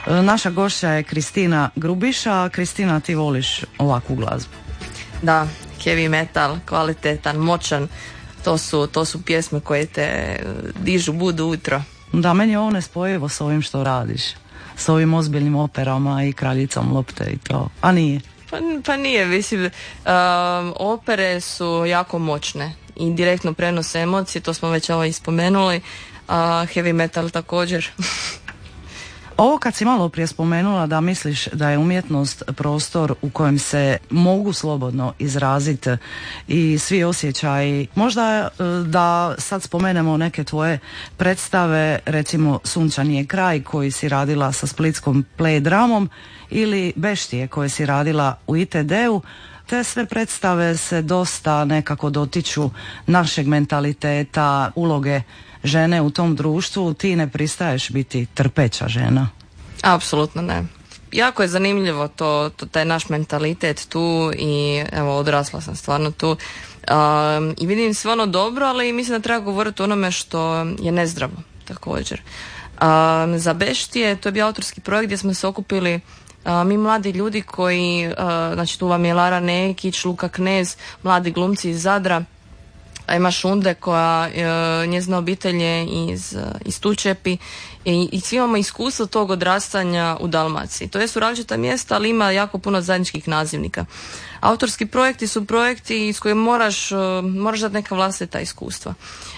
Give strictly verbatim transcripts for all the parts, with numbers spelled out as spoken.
Naša gošća je Kristina Grubiša. Kristina, ti voliš ovakvu glazbu? Da, heavy metal, kvalitetan, moćan, to su, to su pjesme koje te dižu budu ujutro. Da, meni je ovo nespojivo s ovim što radiš, s ovim ozbiljnim operama i Kraljicom lopte i to, a nije? Pa, pa nije, mislim, um, opere su jako moćne i direktno prenose emocije, to smo već ovo ispomenuli, a heavy metal također. Ovo kad si malo prije spomenula da misliš da je umjetnost prostor u kojem se mogu slobodno izraziti i svi osjećaji, možda da sad spomenemo neke tvoje predstave, recimo Sunčani je kraj koji si radila sa splitskom Play dramom ili Beštije koje si radila u I T D-u. Te sve predstave se dosta nekako dotiču našeg mentaliteta, uloge žene u tom društvu. Ti ne pristaješ biti trpeća žena? Apsolutno ne. Jako je zanimljivo to, to taj naš mentalitet tu i evo odrasla sam stvarno tu um, i vidim sve ono dobro, ali mislim da treba govoriti o onome što je nezdravo također. Um, za Beštije to je bio autorski projekt gdje smo se okupili Uh, mi mladi ljudi koji, uh, znači tu vam je Lara Nekić, Luka Knez, mladi glumci iz Zadra, Ema Šunde koja, uh, njezina obitelj je iz, uh, iz Tučepi i, i svi imamo iskustvo tog odrastanja u Dalmaciji. To su različita mjesta, ali ima jako puno zajedničkih nazivnika. Autorski projekti su projekti iz kojih moraš, uh, moraš dati neka vlastita iskustva.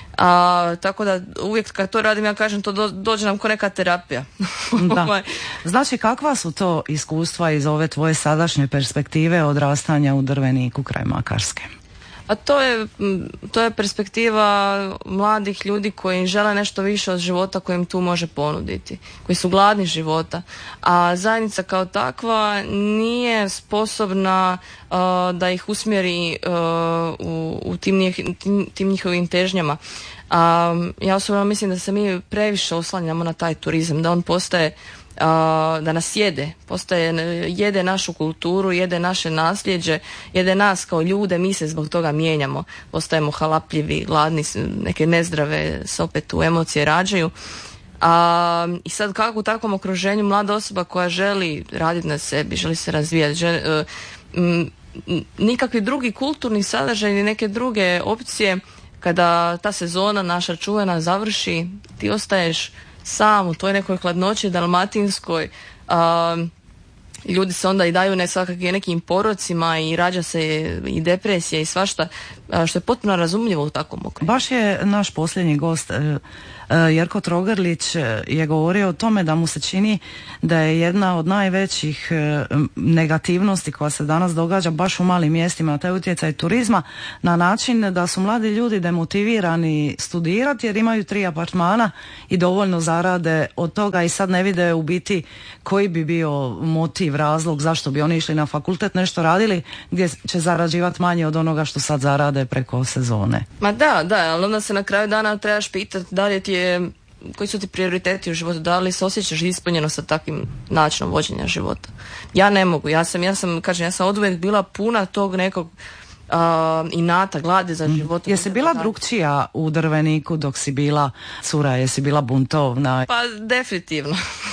A, tako da uvijek kad to radim ja kažem to do, dođe nam ko neka terapija. Da. Znači kakva su to iskustva iz ove tvoje sadašnje perspektive odrastanja u Drveniku kraj Makarske? A to je, to je perspektiva mladih ljudi koji žele nešto više od života koji im tu može ponuditi, koji su gladni života, a zajednica kao takva nije sposobna uh, da ih usmjeri uh, u, u tim, njih, tim, tim njihovim težnjama. Um, ja osobno mislim da se mi previše oslanjamo na taj turizam, da on postaje Uh, da nas jede, postaje, jede našu kulturu, jede naše nasljeđe, jede nas kao ljude, mi se zbog toga mijenjamo, postajemo halapljivi, gladni, neke nezdrave se opet u emocije rađaju. A, i sad kako u takvom okruženju mlada osoba koja želi raditi na sebi, želi se razvijati, želi, uh, m, nikakvi drugi kulturni sadržaj ili neke druge opcije, kada ta sezona naša čuvena završi, ti ostaješ sam u toj nekoj hladnoći dalmatinskoj, a, ljudi se onda i daju ne svakakvim nekim porocima i rađa se i depresija i svašta, a, što je potpuno razumljivo u takvom okruženju. Baš je naš posljednji gost Jerko Trogrlić je govorio o tome da mu se čini da je jedna od najvećih negativnosti koja se danas događa baš u malim mjestima, taj utjecaj turizma na način da su mladi ljudi demotivirani studirati jer imaju tri apartmana i dovoljno zarade od toga i sad ne vide u biti koji bi bio motiv, razlog zašto bi oni išli na fakultet, nešto radili gdje će zarađivati manje od onoga što sad zarade preko sezone. Ma da, da, ali onda se na kraju dana trebaš pitati da li ti je, koji su ti prioriteti u životu, da li se osjećaš ispunjeno sa takvim načinom vođenja života. Ja ne mogu, ja sam, ja sam, kažem, ja sam oduvijek bila puna tog nekog uh, inata, gladi za životom. Jesi bila drukčija u Drveniku dok si bila cura, jesi bila buntovna? Pa definitivno.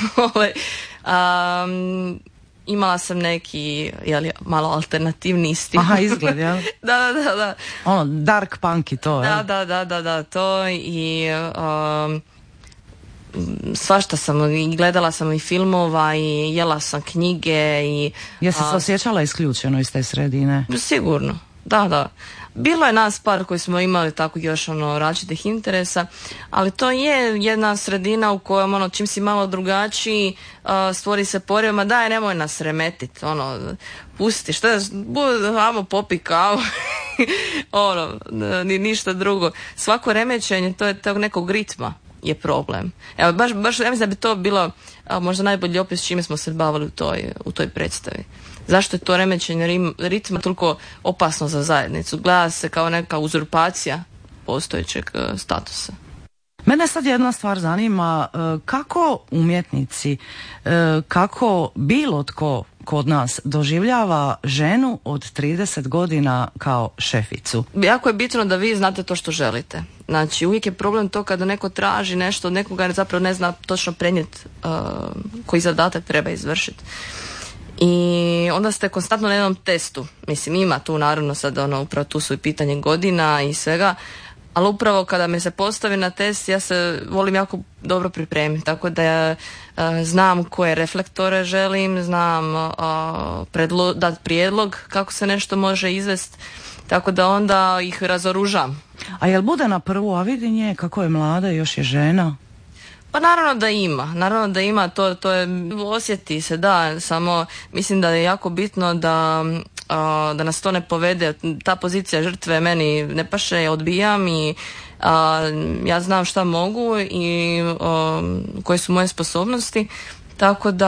um, Imala sam neki, jeli, malo alternativni stil. Aha, izgled, jel? da, da, da, da. Ono, dark punk i to, jel? Da, da, da, da, da, to i um, svašta sam, i gledala sam i filmova i jela sam knjige i... Jesi se osjećala isključeno iz te sredine? Sigurno, da, da. Bilo je nas par koji smo imali tako još ono različitih interesa, ali to je jedna sredina u kojoj ono čim si malo drugačiji uh, stvori se poriv, ma daj nemoj nas remetiti, ono pusti, šta je, amo popi kavu, ono, ni ništa drugo. Svako remećenje to je tog nekog ritma je problem. Evo, baš, baš ja mislim da bi to bilo a, možda najbolji opis čime smo se bavili u toj, u toj predstavi. Zašto je to remećenje ritma toliko opasno za zajednicu? Gleda se kao neka uzurpacija postojećeg uh, statusa. Mene sad jedna stvar zanima, kako umjetnici, kako bilo tko kod nas doživljava ženu od trideset godina kao šeficu? Jako je bitno da vi znate to što želite. Znači, uvijek je problem to kada neko traži nešto od nekoga, zapravo ne zna točno prenijeti uh, koji zadatak treba izvršiti. I onda ste konstantno na jednom testu. Mislim, ima tu naravno sad ono, upravo tu su i pitanje godina i svega, ali upravo kada me se postavi na test, ja se volim jako dobro pripremiti, tako da ja uh, znam koje reflektore želim, znam uh, predlo- dati prijedlog kako se nešto može izvesti, tako da onda ih razoružam. A jel bude na prvu, a vidi nje kako je mlada i još je žena? Pa naravno da ima, naravno da ima, to, to je, osjeti se, da, samo mislim da je jako bitno da, a, da nas to ne povede, ta pozicija žrtve meni ne paše, ja odbijam i a, ja znam šta mogu i a, koje su moje sposobnosti, tako da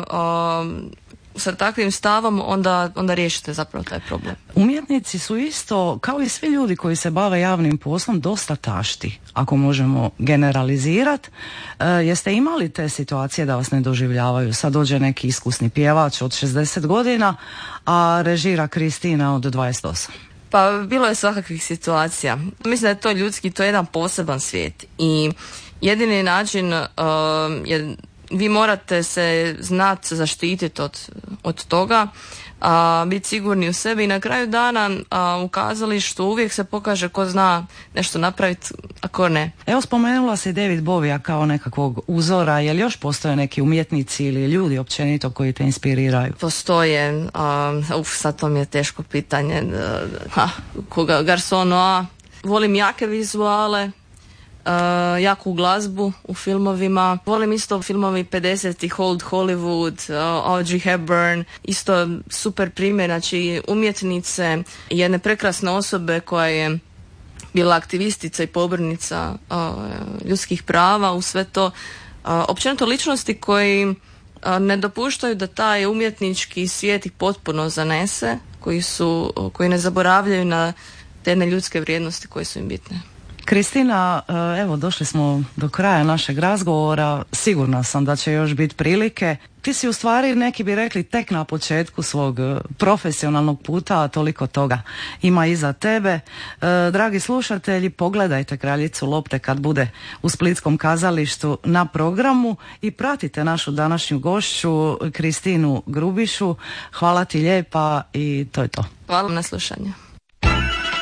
a, sa takvim stavom onda, onda riješite zapravo taj problem. Umjetnici su isto, kao i svi ljudi koji se bave javnim poslom, dosta tašti, ako možemo generalizirati. E, jeste imali te situacije da vas ne doživljavaju? Sad dođe neki iskusni pjevač od šezdeset godina, a režira Kristina od dvadeset osam. Pa bilo je svakakvih situacija. Mislim da je to ljudski, to je jedan poseban svijet i jedini način uh, je vi morate se znati zaštititi od, od toga, a, biti sigurni u sebi i na kraju dana a, u kazalištu uvijek se pokaže ko zna nešto napraviti, a ko ne. Evo, spomenula se David Bovija kao nekakvog uzora, je li još postoje neki umjetnici ili ljudi općenito koji te inspiriraju? Postoje, a, uf, sad to mi je teško pitanje, ha, koga, Garsonoa, volim jake vizuale, Uh, jaku glazbu u filmovima. Volim isto filmovi pedesetih, Old Hollywood, uh, Audrey Hepburn, isto super primjer, znači umjetnice, jedne prekrasne osobe koja je bila aktivistica i pobornica uh, ljudskih prava, u sve to. Uh, općenito ličnosti koji uh, ne dopuštaju da taj umjetnički svijet ih potpuno zanese, koji su, uh, koji ne zaboravljaju na te jedne ljudske vrijednosti koje su im bitne. Kristina, evo došli smo do kraja našeg razgovora, sigurna sam da će još biti prilike. Ti si u stvari, neki bi rekli, tek na početku svog profesionalnog puta, a toliko toga ima iza tebe. E, dragi slušatelji, pogledajte Kraljicu lopte kad bude u Splitskom kazalištu na programu i pratite našu današnju gošću Kristinu Grubišu. Hvala ti lijepa i to je to. Hvala na slušanju.